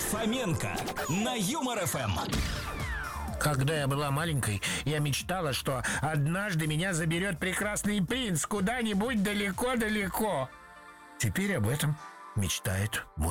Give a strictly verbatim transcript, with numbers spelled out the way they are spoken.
Фоменко на Юмор эф эм. Когда я была маленькой, я мечтала, что однажды меня заберет прекрасный принц куда-нибудь далеко-далеко. Теперь об этом мечтает мой